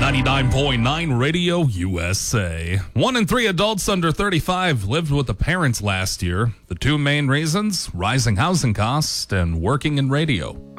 99.9 Radio USA. 1 in 3 adults under 35 lived with the parents last year. The two main reasons, rising housing costs and working in radio.